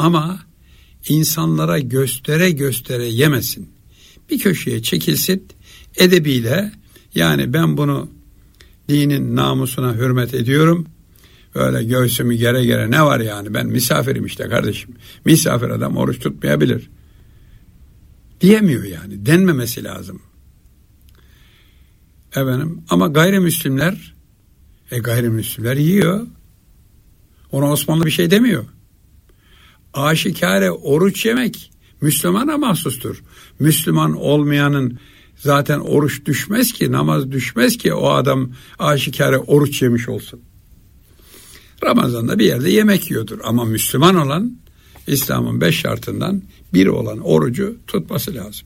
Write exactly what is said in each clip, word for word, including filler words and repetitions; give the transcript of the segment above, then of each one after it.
Ama insanlara göstere göstere yemesin. Bir köşeye çekilsin edebiyle, yani ben bunu dinin namusuna hürmet ediyorum. Öyle göğsümü gere gere ne var yani, ben misafirim işte kardeşim. Misafir adam oruç tutmayabilir diyemiyor yani, denmemesi lazım. Efendim, ama gayrimüslimler e gayrimüslimler yiyor. Ona Osmanlı bir şey demiyor. Aşikare oruç yemek Müslümana mahsustur. Müslüman olmayanın zaten oruç düşmez ki, namaz düşmez ki o adam aşikare oruç yemiş olsun. Ramazan'da bir yerde yemek yiyordur ama Müslüman olan, İslam'ın beş şartından biri olan orucu tutması lazım.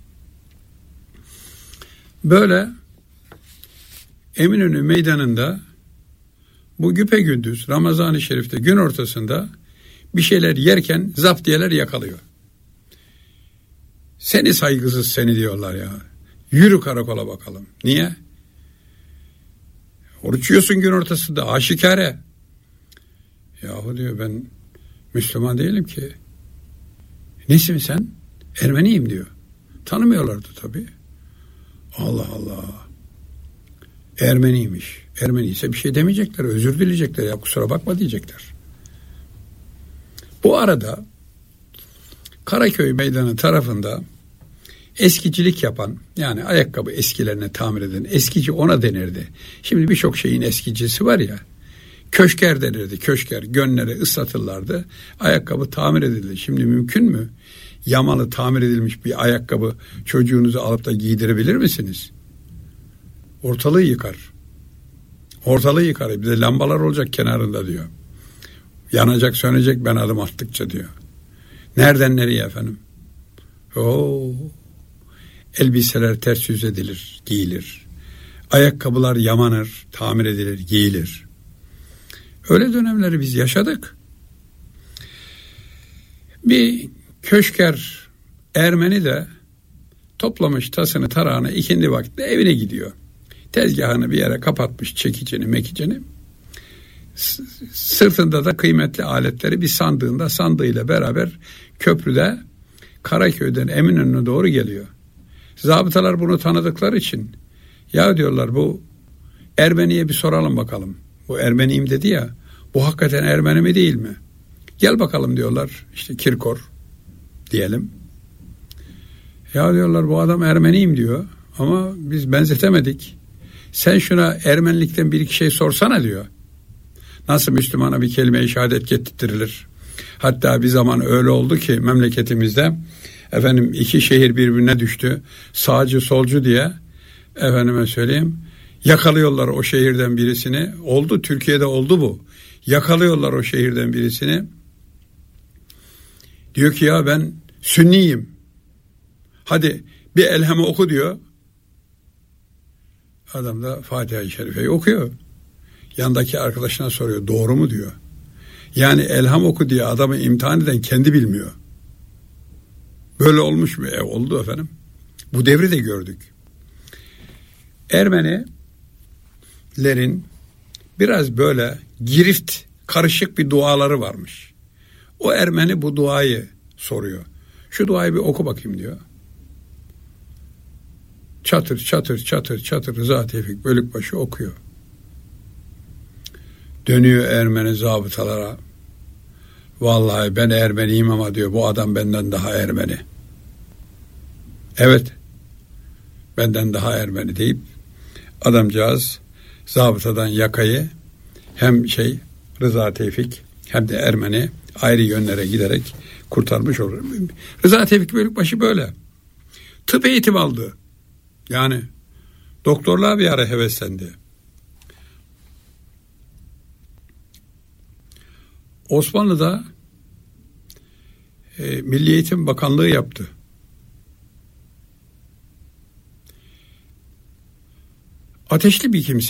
Böyle Eminönü meydanında bu güpegündüz Ramazan-ı Şerif'te gün ortasında bir şeyler yerken zaptiyeler yakalıyor. Seni saygısız seni diyorlar ya. Yürü karakola bakalım. Niye? Oruç yiyorsun gün ortasında aşikare. Yahu diyor, ben Müslüman değilim ki. Nesin sen? Ermeniyim diyor. Tanımıyorlardı tabii. Allah Allah. Ermeniymiş. Ermeni ise bir şey demeyecekler. Özür dileyecekler. Ya kusura bakma diyecekler. Bu arada Karaköy Meydanı tarafında eskicilik yapan, yani ayakkabı eskilerine tamir eden eskici ona denirdi. Şimdi birçok şeyin eskicisi var ya. Köşker denirdi. Köşker. Gönleri ıslatırlardı. Ayakkabı tamir edildi. Şimdi mümkün mü? Yamalı tamir edilmiş bir ayakkabı çocuğunuzu alıp da giydirebilir misiniz? Ortalığı yıkar. Ortalığı yıkar. Bir de lambalar olacak kenarında diyor. Yanacak, sönecek ben adım attıkça diyor. Nereden nereye efendim? Oo. Elbiseler ters yüz edilir, giyilir. Ayakkabılar yamanır, tamir edilir, giyilir. Öyle dönemleri biz yaşadık. Bir köşker Ermeni de toplamış tasını tarağını, ikindi vakti evine gidiyor. Tezgahını bir yere kapatmış, çekicini mekicini. S- sırtında da kıymetli aletleri bir sandığında, sandığıyla beraber köprüde Karaköy'den Eminönü'ne doğru geliyor. Zabıtalar bunu tanıdıkları için ya diyorlar, bu Ermeni'ye bir soralım bakalım. Bu Ermeniyim dedi ya, bu hakikaten Ermeni mi değil mi? Gel bakalım diyorlar, işte Kirkor diyelim. Ya diyorlar, bu adam Ermeniyim diyor ama biz benzetemedik. Sen şuna Ermenilikten bir iki şey sorsana diyor. Nasıl Müslümana bir kelime-i şehadet getirtilir? Hatta bir zaman öyle oldu ki memleketimizde efendim iki şehir birbirine düştü. Sağcı solcu diye efendime söyleyeyim yakalıyorlar o şehirden birisini. Oldu, Türkiye'de oldu bu. Yakalıyorlar o şehirden birisini. Diyor ki ya ben Sünniyim. Hadi bir elhamı oku diyor. Adam da Fatiha-i Şerife'yi okuyor. Yandaki arkadaşına soruyor, doğru mu diyor. Yani elham oku diye adamı imtihan eden kendi bilmiyor. Böyle olmuş mu? E oldu efendim. Bu devri de gördük. Ermenilerin biraz böyle girift, karışık bir duaları varmış. O Ermeni bu duayı soruyor. Şu duayı bir oku bakayım diyor. Çatır çatır çatır çatır Rıza Tevfik Bölükbaşı okuyor. Dönüyor Ermeni zabıtalara. Vallahi ben Ermeniyim ama diyor, bu adam benden daha Ermeni. Evet, benden daha Ermeni deyip adamcağız zabıtadan yakayı hem şey Rıza Tevfik hem de Ermeni ayrı yönlere giderek kurtarmış olur. Rıza Tevfik Bölükbaşı böyle. Tıp eğitim aldı. Yani doktorluğa bir ara heveslendi. Osmanlı'da e, Milli Eğitim Bakanlığı yaptı. Ateşli bir kimse.